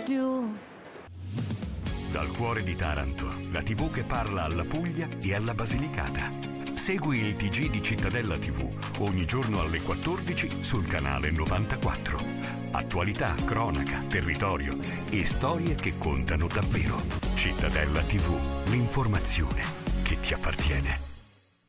più. Dal cuore di Taranto, la TV che parla alla Puglia e alla Basilicata. Segui il TG di Cittadella TV ogni giorno alle 14 sul canale 94. Attualità, cronaca, territorio e storie che contano davvero. Cittadella TV, l'informazione che ti appartiene.